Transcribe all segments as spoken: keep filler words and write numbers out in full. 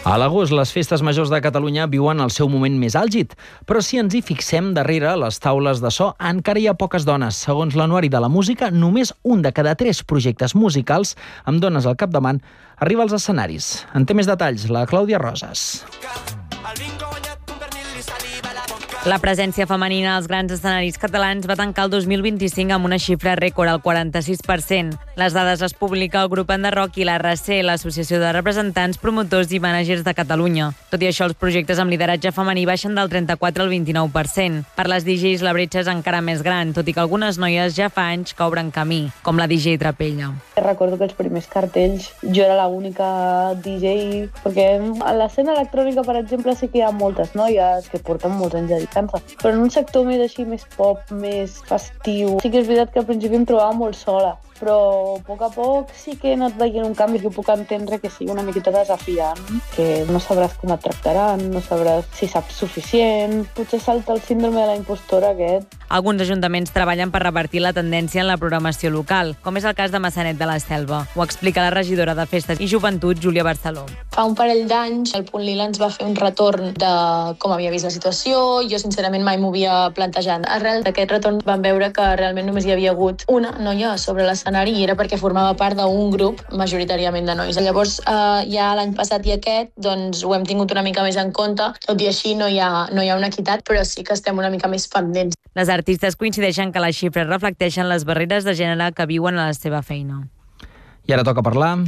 A l'agost, les festes majors de Catalunya viuen el seu moment més àlgid, però si ens hi fixem darrere les taules de so encara hi ha poques dones. Segons l'Anuari de la Música, només un de cada tres projectes musicals amb dones al capdavant arriba als escenaris. En té més detalls la Clàudia Roses. La presència femenina als grans escenaris catalans va tancar el dos mil vint-i-cinc amb una xifra rècord, el quaranta-sis per cent. Les dades les publica el grup Enderrock i la R C, l'Associació de Representants, Promotors i Mànagers de Catalunya. Tot i això, els projectes amb lideratge femení baixen del trenta-quatre al vint-i-nou per cent. Per les D Js, la bretxa és encara més gran, tot i que algunes noies ja fa anys que obren camí, com la D J Trapella. Recordo que els primers cartells jo era l'única D J, perquè a l'escena electrònica, per exemple, sí que hi ha moltes noies que porten molts anys dedicant-se, però en un sector més així, més pop, més festiu, sí que és veritat que al principi em trobava molt sola, però a poc a poc sí que he anat veient un canvi que puc entendre que sigui una miqueta desafiant, que no sabràs com et tractaran, no sabràs si saps suficient, potser salta el síndrome de la impostora aquest. Alguns ajuntaments treballen per revertir la tendència en la programació local, com és el cas de Massanet de la Selva. Ho explica la regidora de Festes i Joventut, Júlia Barceló. Fa un parell d'anys el Punt Lila ens va fer un retorn de com havia vist la situació. Jo, sincerament, mai m'ho havia plantejat. Arrel d'aquest retorn vam veure que realment només hi havia hagut una noia sobre l'escenari i era perquè formava part d'un grup majoritàriament de nois. Llavors, eh, ja l'any passat i aquest, doncs ho hem tingut una mica més en compte. Tot i així no hi ha, no hi ha una equitat, però sí que estem una mica més pendents. Les artistes coincideixen que les xifres reflecteixen les barreres de gènere que viuen a la seva feina. I ara toca parlar...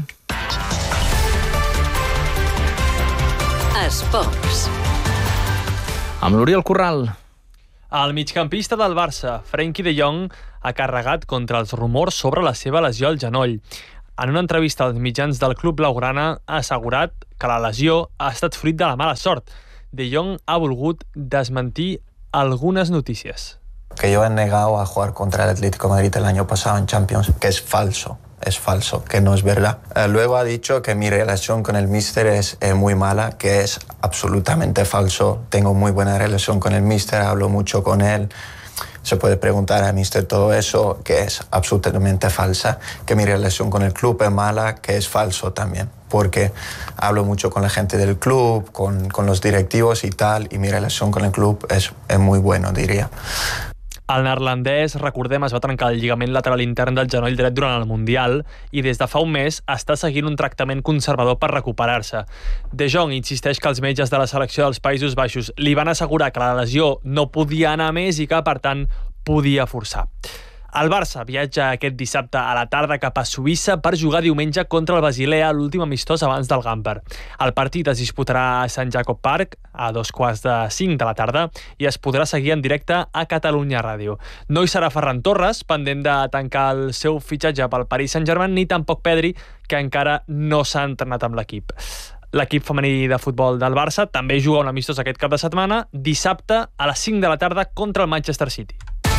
Esports. Amb l'Oriol Corral. El migcampista del Barça, Frenkie de Jong, ha carregat contra els rumors sobre la seva lesió al genoll. En una entrevista als mitjans del club blaugrana ha assegurat que la lesió ha estat fruit de la mala sort. De Jong ha volgut desmentir algunas noticias. Que yo he negado a jugar contra el Atlético de Madrid el año pasado en Champions, que es falso. Es falso, que no es verdad. Eh, luego ha dicho que mi relación con el míster es eh, muy mala, que es absolutamente falso. Tengo muy buena relación con el míster, hablo mucho con él. Se puede preguntar al míster todo eso, que es absolutamente falsa. Que mi relación con el club es mala, que es falso también. Porque hablo mucho con la gente del club, con, con los directivos y tal, y mi relación con el club es, es muy bueno, diría. El neerlandès, recordem, es va trencar el lligament lateral intern del genoll dret durant el Mundial i des de fa un mes està seguint un tractament conservador per recuperar-se. De Jong insisteix que els metges de la selecció dels Països Baixos li van assegurar que la lesió no podia anar més i que, per tant, podia forçar. El Barça viatja aquest dissabte a la tarda cap a Suïssa per jugar diumenge contra el Basilea, l'últim amistós abans del Gamper. El partit es disputarà a Sant Jacob Park a dos quarts de cinc de la tarda i es podrà seguir en directe a Catalunya Ràdio. No hi serà Ferran Torres, pendent de tancar el seu fitxatge pel Paris Saint-Germain, ni tampoc Pedri, que encara no s'ha entrenat amb l'equip. L'equip femení de futbol del Barça també juga un amistós aquest cap de setmana, dissabte a les cinc de la tarda contra el Manchester City.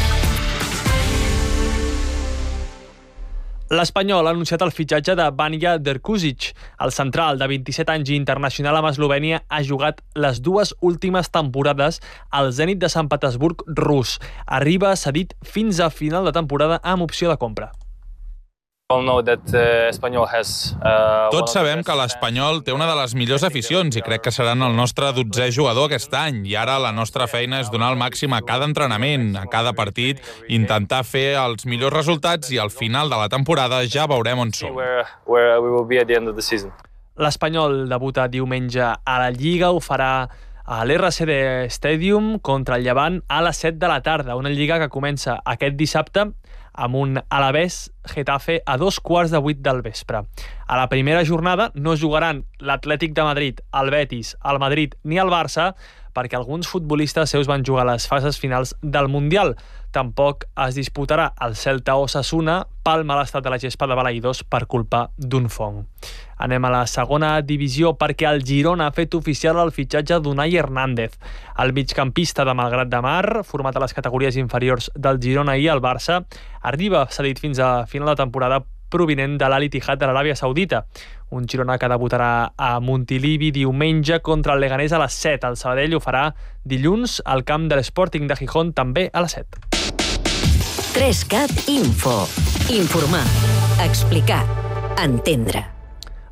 L'Espanyol ha anunciat el fitxatge de Vanja Drkušić. El central de vint-i-set anys i internacional amb Eslovènia ha jugat les dues últimes temporades al Zenit de Sant Petersburg rus. Arriba cedit fins a final de temporada amb opció de compra. Tots sabem que l'Espanyol té una de les millors aficions i crec que seran el nostre dotzè jugador aquest any. I ara la nostra feina és donar el màxim a cada entrenament, a cada partit, intentar fer els millors resultats i al final de la temporada ja veurem on som. L'Espanyol debuta diumenge a la Lliga, ho farà a l'R C D Stadium contra el Llevant a les set de la tarda, una lliga que comença aquest dissabte amb un Alavés Getafe a dos quarts de vuit del vespre. A la primera jornada no jugaran l'Atlètic de Madrid, el Betis, el Madrid ni el Barça, perquè alguns futbolistes seus van jugar a les fases finals del Mundial. Tampoc es disputarà el Celta Osasuna pel mal estat de la gespa de Balaïdós per culpa d'un fong. Anem a la segona divisió perquè el Girona ha fet oficial el fitxatge d'Unai Hernández. El migcampista de Malgrat de Mar, format a les categories inferiors del Girona i el Barça, arriba cedit fins a final de temporada provinent de l'Al Ittihad de l'Aràbia Saudita. Un Girona que debutarà a Montilivi diumenge contra el Leganés a les set. El Sabadell ho farà dilluns al camp de l'Sporting de Gijón també a les set. tres cat Info. Informar, explicar, entendre.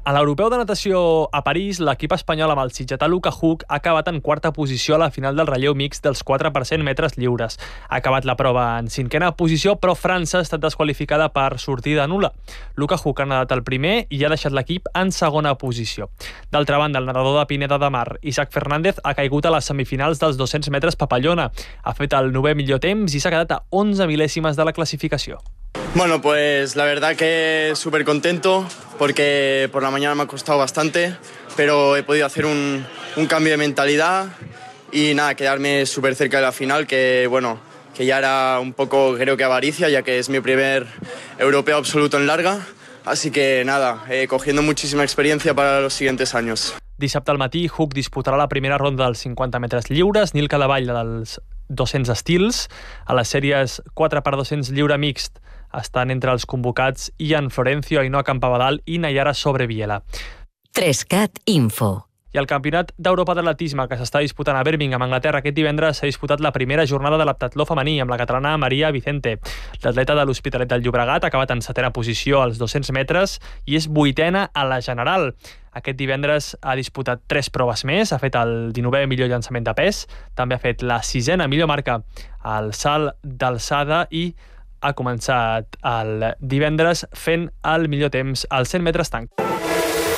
A l'Europeu de Natació a París, l'equip espanyol amb el sitgetà Luka Huk ha acabat en quarta posició a la final del relleu mixt dels quatre per cent metres lliures. Ha acabat la prova en cinquena posició, però França ha estat desqualificada per sortida nul·la. Luka Huk ha nadat el primer i ha deixat l'equip en segona posició. D'altra banda, el nedador de Pineda de Mar, Isaac Fernández, ha caigut a les semifinals dels dos-cents metres papallona. Ha fet el novè millor temps i s'ha quedat a onze mil·lèsimes de la classificació. Bueno, pues la verdad que súper contento porque por la mañana me ha costado bastante, pero he podido hacer un, un cambio de mentalidad y nada, quedarme súper cerca de la final, que bueno, que ya era un poco, creo que avaricia, ya que es mi primer europeo absoluto en larga, así que nada, eh, cogiendo muchísima experiencia para los siguientes años. Dissabte al matí, Huk disputarà la primera ronda dels cinquanta metres lliures, Nil Cadevall dels dos-cents estils. A les sèries quatre per dos-cents lliure mixt estan entre els convocats Ian Florencio, Ainhoa Campabadal i Nayara Sobreviela. tres cat Info. I el Campionat d'Europa d'Atletisme, que s'està disputant a Birmingham, Anglaterra, aquest divendres s'ha disputat la primera jornada de l'heptatló femení amb la catalana Maria Vicente. L'atleta de l'Hospitalet del Llobregat ha acabat en setena posició als dos-cents metres i és vuitena a la general. Aquest divendres ha disputat tres proves més, ha fet el dinovè millor llançament de pes, també ha fet la sisena millor marca al salt d'alçada i ha començat el divendres fent el millor temps als cent metres tanc.